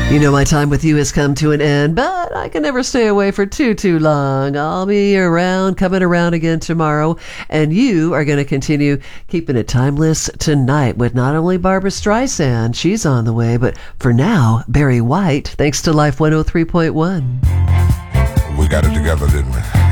You know, my time with you has come to an end, but I can never stay away for too long. I'll be around, coming around again tomorrow, and you are going to continue keeping it timeless tonight with not only Barbra Streisand, she's on the way, but for now, Barry White, thanks to Life 103.1. We got it together, didn't we?